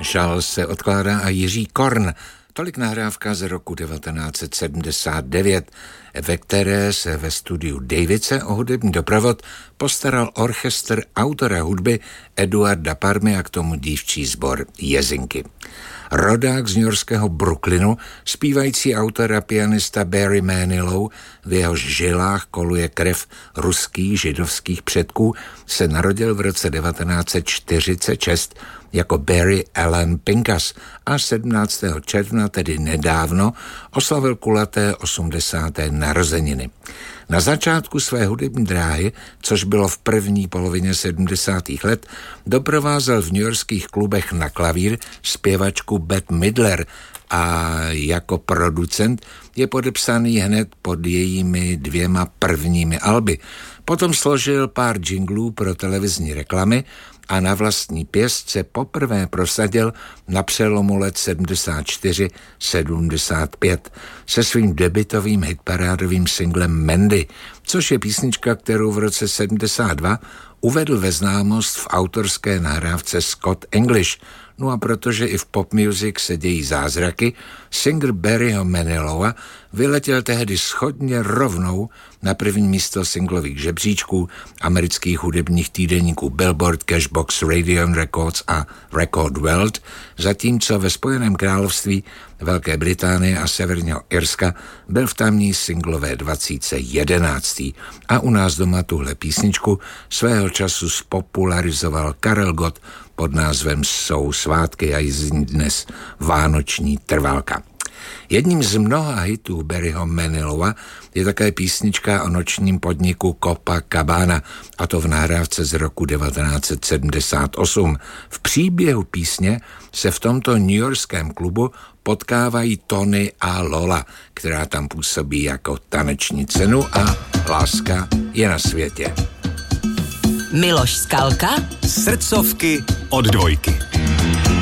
Žal se odkládá a Jiří Korn. Tolik nahrávka z roku 1979, ve které se ve studiu Davidse o hudební doprovod postaral orchestr autora hudby Eduarda Parmy a k tomu dívčí sbor Jezinky. Rodák z newyorského Brooklynu, zpívající autor a pianista Barry Manilow, v jehož žilách koluje krev ruských židovských předků, se narodil v roce 1946 jako Barry Allen Pincus a 17. června, tedy nedávno, oslavil kulaté 80. narozeniny. Na začátku své hudební dráhy, což bylo v první polovině 70. let, doprovázel v newyorských klubech na klavír zpěvačku Bette Midler a jako producent je podepsaný hned pod jejími 2 prvními alby. Potom složil pár jinglů pro televizní reklamy a na vlastní pěst se poprvé prosadil na přelomu let 74-75 se svým debutovým hitparádovým singlem Mandy, což je písnička, kterou v roce 72 uvedl ve známost v autorské nahrávce Scott English. No a protože i v pop music se dějí zázraky, single Barryho Manilowa vyletěl tehdy schodně rovnou na první místo singlových žebříčků amerických hudebních týdeníků Billboard, Cashbox, Radio Records a Record World, zatímco ve Spojeném království, Velké Británie a Severního Irska byl v tamní singlové 2011. A u nás doma tuhle písničku svého času spopularizoval Karel Gott pod názvem Jsou svátky a zní dnes Vánoční trvalka. Jedním z mnoha hitů Barryho Manilowa je také písnička o nočním podniku Copacabana, a to v nahrávce z roku 1978. V příběhu písně se v tomto newyorském klubu potkávají Tony a Lola, která tam působí jako tanečnice, a láska je na světě. Miloš Skalka, srdcovky od Dvojky.